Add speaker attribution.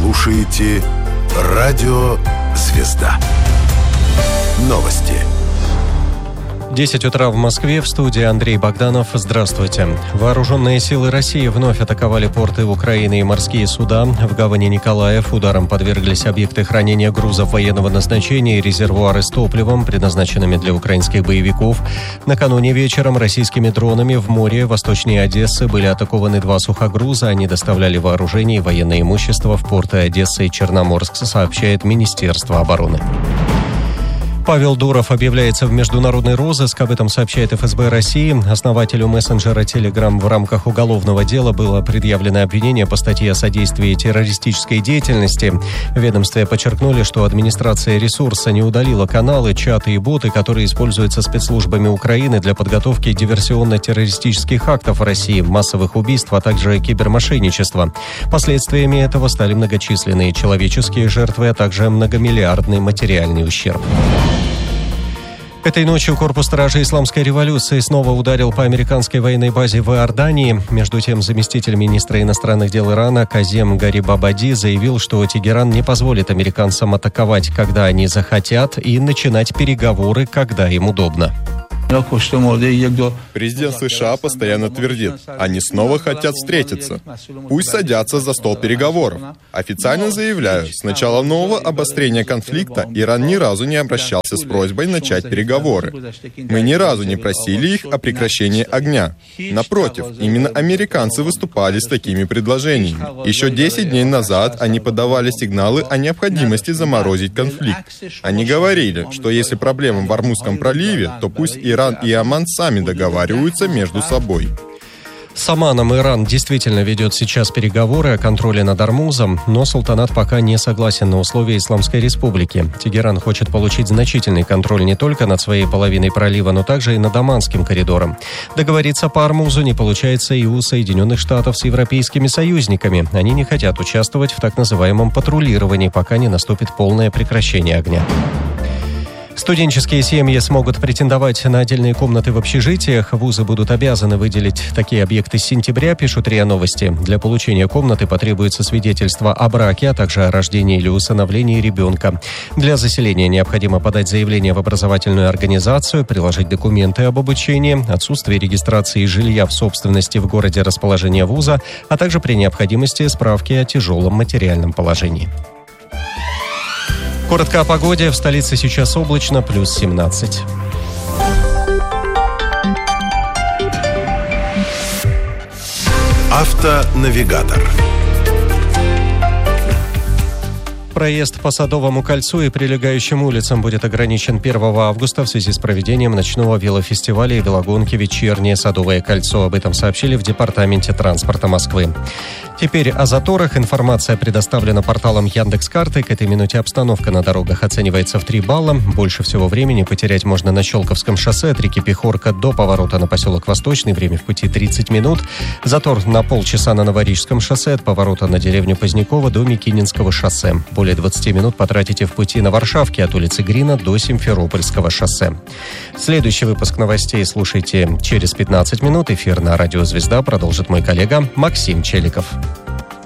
Speaker 1: слушаете Радио Звезда. Новости.
Speaker 2: 10 утра в Москве, в студии Андрей Богданов. Здравствуйте. Вооруженные силы России вновь атаковали порты Украины и морские суда. В гавани Николаев ударом подверглись объекты хранения грузов военного назначения и резервуары с топливом, предназначенными для украинских боевиков. Накануне вечером российскими дронами в море восточнее Одессы были атакованы 2 сухогруза. Они доставляли вооружение и военное имущество в порты Одессы и Черноморск, сообщает Министерство обороны. Павел Дуров объявляется в международный розыск, об этом сообщает ФСБ России. Основателю мессенджера Telegram в рамках уголовного дела было предъявлено обвинение по статье о содействии террористической деятельности. В ведомстве подчеркнули, что администрация ресурса не удалила каналы, чаты и боты, которые используются спецслужбами Украины для подготовки диверсионно-террористических актов в России, массовых убийств, а также кибермошенничества. Последствиями этого стали многочисленные человеческие жертвы, а также многомиллиардный материальный ущерб. Этой ночью корпус стражей исламской революции снова ударил по американской военной базе в Иордании. Между тем, заместитель министра иностранных дел Ирана Казем Гарибабади заявил, что Тегеран не позволит американцам атаковать, когда они захотят, и начинать переговоры, когда им удобно.
Speaker 3: Президент США постоянно твердит, они снова хотят встретиться. Пусть садятся за стол переговоров. Официально заявляю, с начала нового обострения конфликта Иран ни разу не обращался с просьбой начать переговоры. Мы ни разу не просили их о прекращении огня. Напротив, именно американцы выступали с такими предложениями. Еще 10 дней назад они подавали сигналы о необходимости заморозить конфликт. Они говорили, что если проблема в Ормузском проливе, то пусть Иран и Оман сами договариваются между собой.
Speaker 2: С Оманом Иран действительно ведет сейчас переговоры о контроле над Ормузом, но султанат пока не согласен на условия Исламской Республики. Тегеран хочет получить значительный контроль не только над своей половиной пролива, но также и над Оманским коридором. Договориться по Ормузу не получается и у Соединенных Штатов с европейскими союзниками. Они не хотят участвовать в так называемом патрулировании, пока не наступит полное прекращение огня. Студенческие семьи смогут претендовать на отдельные комнаты в общежитиях. Вузы будут обязаны выделить такие объекты с сентября, пишут РИА Новости. Для получения комнаты потребуется свидетельство о браке, а также о рождении или усыновлении ребенка. Для заселения необходимо подать заявление в образовательную организацию, приложить документы об обучении, отсутствие регистрации жилья в собственности в городе расположения вуза, а также при необходимости справки о тяжелом материальном положении. Коротко о погоде. В столице сейчас облачно, плюс 17.
Speaker 1: Автонавигатор.
Speaker 2: Проезд по Садовому кольцу и прилегающим улицам будет ограничен 1 августа в связи с проведением ночного велофестиваля и велогонки «Вечернее Садовое кольцо». Об этом сообщили в Департаменте транспорта Москвы. Теперь о заторах. Информация предоставлена порталом Яндекс.Карты. К этой минуте обстановка на дорогах оценивается в 3 балла. Больше всего времени потерять можно на Щелковском шоссе от реки Пехорка до поворота на поселок Восточный. Время в пути 30 минут. Затор на полчаса на Новорижском шоссе от поворота на деревню Позднякова до Микининского шоссе. Более 20 минут потратите в пути на Варшавке от улицы Грина до Симферопольского шоссе. Следующий выпуск новостей слушайте через 15 минут. Эфир на Радио Звезда продолжит мой коллега Максим Челиков.